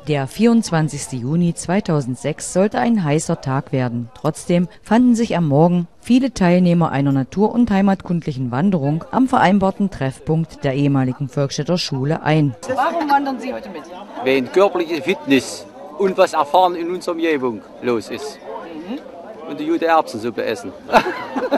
Der 24. Juni 2006 sollte ein heißer Tag werden. Trotzdem fanden sich am Morgen viele Teilnehmer einer natur- und heimatkundlichen Wanderung am vereinbarten Treffpunkt der ehemaligen Volksstädter Schule ein. Warum wandern Sie heute mit? Wenn körperliche Fitness und was Erfahren in unserer Umgebung los ist. Und die gute Erbsensuppe essen.